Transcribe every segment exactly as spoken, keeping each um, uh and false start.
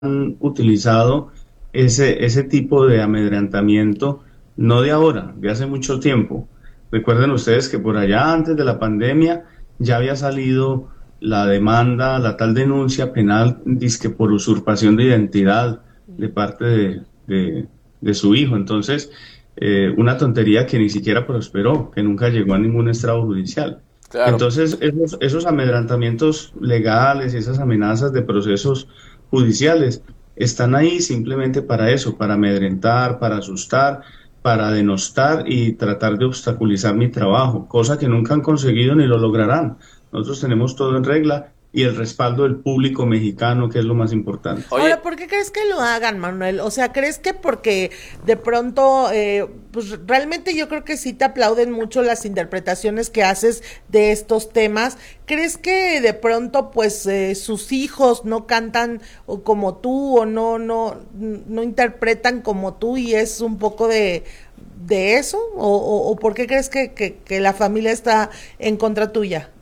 han utilizado ese, ese tipo de amedrentamiento, no de ahora, de hace mucho tiempo. Recuerden ustedes que por allá antes de la pandemia ya había salido la demanda, la tal denuncia penal, dizque por usurpación de identidad de parte de, de- de su hijo. Entonces, eh, una tontería que ni siquiera prosperó, que nunca llegó a ningún estrado judicial. Claro. Entonces, esos, esos amedrantamientos legales y esas amenazas de procesos judiciales están ahí simplemente para eso, para amedrentar, para asustar, para denostar y tratar de obstaculizar mi trabajo, cosa que nunca han conseguido ni lo lograrán. Nosotros tenemos todo en regla y el respaldo del público mexicano, que es lo más importante. Ahora, Oye, ¿por qué crees que lo hagan, Manuel? O sea, ¿crees que porque de pronto, eh, pues realmente yo creo que sí te aplauden mucho las interpretaciones que haces de estos temas? ¿Crees que de pronto, pues, eh, sus hijos no cantan o como tú o no, no, no interpretan como tú y es un poco de, de eso? ¿O, o, o por qué crees que, que, que la familia está en contra tuya?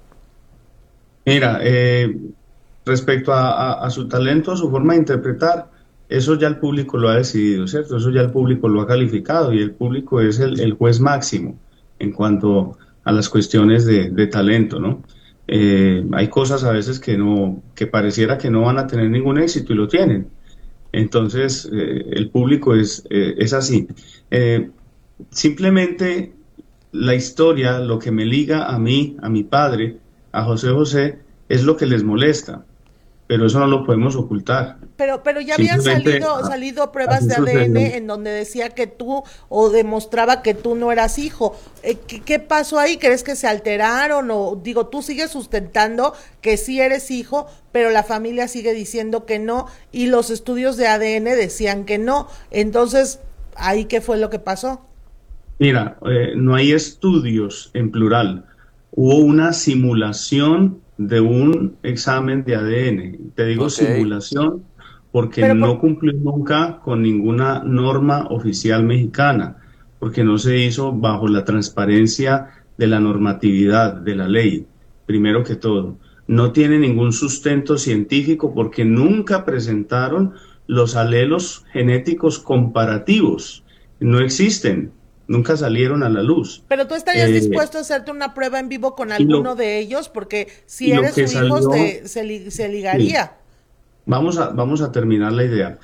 Mira, eh, respecto a, a- a su talento, a su forma de interpretar, eso ya el público lo ha decidido, ¿cierto? Eso ya el público lo ha calificado y el público es el, el juez máximo en cuanto a las cuestiones de, de talento, ¿no? Eh, hay cosas a veces que no, que pareciera que no van a tener ningún éxito y lo tienen. Entonces, eh, el público es, eh, es así. Eh, Simplemente la historia, lo que me liga a mí, a mi padre, a José José, es lo que les molesta, pero eso no lo podemos ocultar. Pero, pero ya habían Simplemente salido, ah, salido pruebas así de sucedió. A D N en donde decía que tú, o demostraba que tú no eras hijo. Eh, ¿qué, qué pasó ahí? ¿Crees que se alteraron? O digo, tú sigues sustentando que sí eres hijo, pero la familia sigue diciendo que no, y los estudios de A D N decían que no. Entonces, ¿ahí qué fue lo que pasó? Mira, eh, no hay estudios en plural. Hubo una simulación de un examen de A D N. Te digo ok. simulación porque Pero por, no cumplió nunca con ninguna norma oficial mexicana, porque no se hizo bajo la transparencia de la normatividad de la ley, primero que todo. No tiene ningún sustento científico porque nunca presentaron los alelos genéticos comparativos. No existen, nunca salieron a la luz. pero tú estarías Eh, dispuesto a hacerte una prueba en vivo con y alguno lo, de ellos, porque si y lo eres que su hijo, salió, te, se, li- se sí, ligaría. vamos a, vamos a terminar la idea.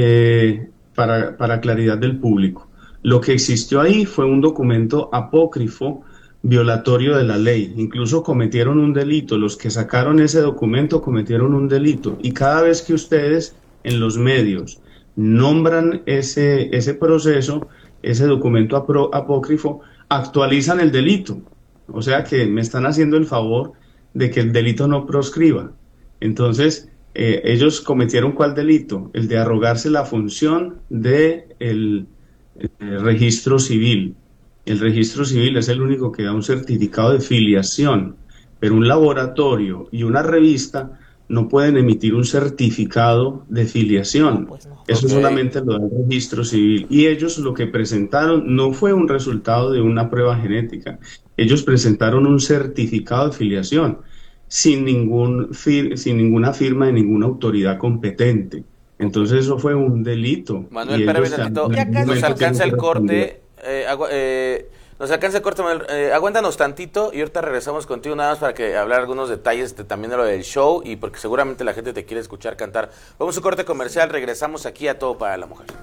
Eh, para, para claridad del público. Lo que existió ahí fue un documento apócrifo violatorio de la ley. Incluso cometieron un delito. Los que sacaron ese documento cometieron un delito. Y cada vez que ustedes en los medios nombran ese, ese proceso, ese documento apro- apócrifo, actualizan el delito. O sea que me están haciendo el favor de que el delito no proscriba. Entonces, eh, ellos cometieron ¿cuál delito? El de arrogarse la función de el, eh, registro civil. El registro civil es el único que da un certificado de filiación, pero un laboratorio y una revista no pueden emitir un certificado de No, filiación. pues no. Eso Ok. solamente lo da el registro civil. Y ellos lo que presentaron no fue un resultado de una prueba genética. Ellos presentaron un certificado de filiación sin ningún fir- sin ninguna firma de ninguna autoridad competente. Ok. Entonces eso fue un delito Manuel, y espérame ellos en tantito. Ya algún casi Nos momento tienen alcanza que el responder. corte. Eh, agua- eh, nos alcanza el corte, Manuel. Eh, aguántanos tantito y ahorita regresamos contigo nada más para que hablar algunos detalles de- también de lo del show y porque seguramente la gente te quiere escuchar cantar. Vamos a un corte comercial, regresamos aquí a Todo para la Mujer.